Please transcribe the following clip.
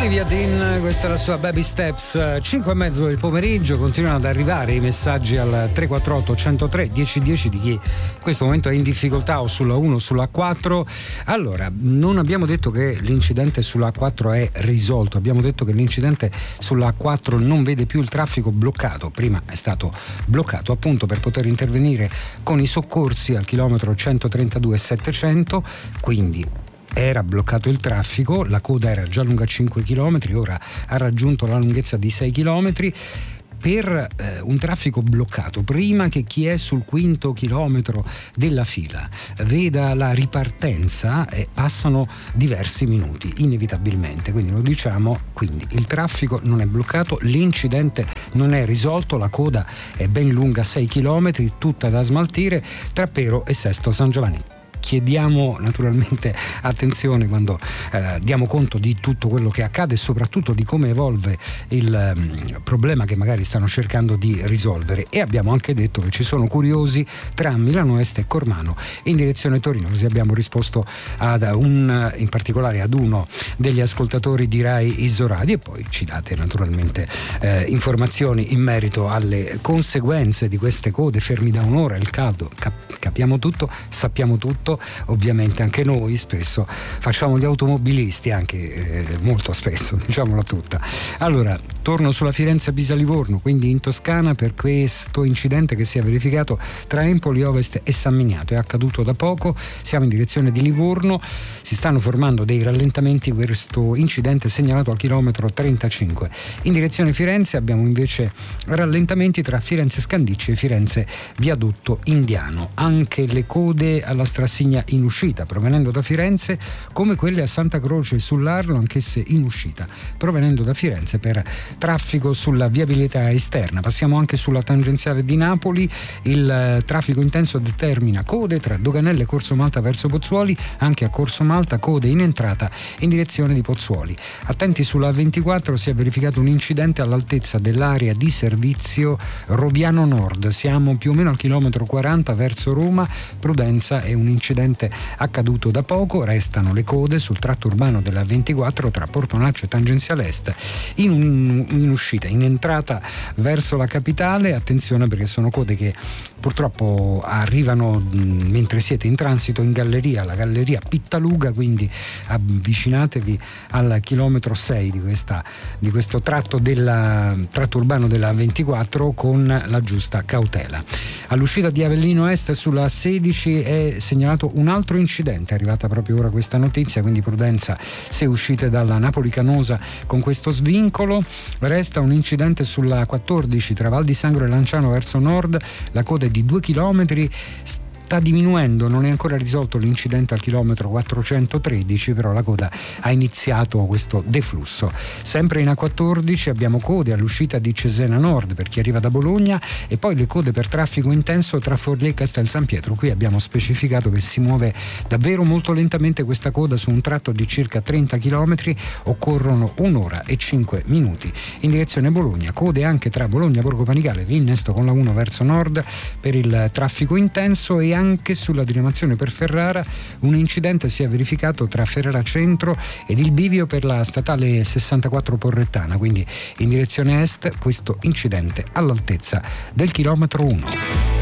Olivia Dean, questa è la sua Baby Steps. 5:30 del pomeriggio, continuano ad arrivare i messaggi al 348 103 1010 di chi in questo momento è in difficoltà o sulla 1 o sulla 4. Allora, non abbiamo detto che l'incidente sulla 4 è risolto, abbiamo detto che l'incidente sulla 4 non vede più il traffico bloccato. Prima è stato bloccato appunto per poter intervenire con i soccorsi al chilometro 132 700, quindi era bloccato il traffico, la coda era già lunga 5 km, ora ha raggiunto la lunghezza di 6 km per un traffico bloccato prima che chi è sul quinto chilometro della fila veda la ripartenza. Passano diversi minuti inevitabilmente, quindi lo diciamo, quindi il traffico non è bloccato, l'incidente non è risolto, la coda è ben lunga 6 km, tutta da smaltire tra Pero e Sesto San Giovanni. Chiediamo naturalmente attenzione quando diamo conto di tutto quello che accade e soprattutto di come evolve il problema che magari stanno cercando di risolvere, e abbiamo anche detto che ci sono curiosi tra Milano Est e Cormano in direzione Torino, così abbiamo risposto in particolare ad uno degli ascoltatori di Rai Isoradio, e poi ci date naturalmente informazioni in merito alle conseguenze di queste code, fermi da un'ora, il caldo, capiamo tutto, sappiamo tutto. Ovviamente anche noi spesso facciamo gli automobilisti, anche molto spesso, diciamola tutta. Allora, torno sulla Firenze-Pisa-Livorno, quindi in Toscana, per questo incidente che si è verificato tra Empoli Ovest e San Miniato. È accaduto da poco, siamo in direzione di Livorno, si stanno formando dei rallentamenti. Questo incidente è segnalato al chilometro 35. In direzione Firenze abbiamo invece rallentamenti tra Firenze Scandicci e Firenze Viadotto Indiano. Anche le code alla Strassigna in uscita provenendo da Firenze, come quelle a Santa Croce sull'Arlo, anch'esse in uscita provenendo da Firenze per traffico sulla viabilità esterna. Passiamo anche sulla tangenziale di Napoli, il traffico intenso determina code tra Doganelle e Corso Malta verso Pozzuoli, anche a Corso Malta code in entrata in direzione di Pozzuoli. Attenti sulla A24, si è verificato un incidente all'altezza dell'area di servizio Roviano Nord, siamo più o meno al chilometro 40 verso Roma, prudenza, è un incidente accaduto da poco. Restano le code sul tratto urbano della 24 tra Portonaccio e Tangenziale Est in uscita, in entrata verso la capitale. Attenzione perché sono code che purtroppo arrivano mentre siete in transito in galleria, la galleria Pittaluga, quindi avvicinatevi al chilometro 6 di questo tratto urbano della 24 con la giusta cautela. All'uscita di Avellino Est sulla 16 è segnalato un altro incidente, è arrivata proprio ora questa notizia, quindi prudenza se uscite dalla Napoli Canosa con questo svincolo. Resta un incidente sulla 14 tra Val di Sangro e Lanciano verso nord, la coda è di 2 chilometri, sta diminuendo, non è ancora risolto l'incidente al chilometro 413, però la coda ha iniziato questo deflusso. Sempre in A14 abbiamo code all'uscita di Cesena Nord per chi arriva da Bologna, e poi le code per traffico intenso tra Forlì e Castel San Pietro. Qui abbiamo specificato che si muove davvero molto lentamente questa coda su un tratto di circa 30 km, occorrono 1 ora e 5 minuti in direzione Bologna. Code anche tra Bologna Borgo Panigale, l'innesto con la 1 verso nord per il traffico intenso, e anche sulla diramazione per Ferrara un incidente si è verificato tra Ferrara Centro ed il bivio per la statale 64 Porrettana, quindi in direzione est, questo incidente all'altezza del chilometro 1.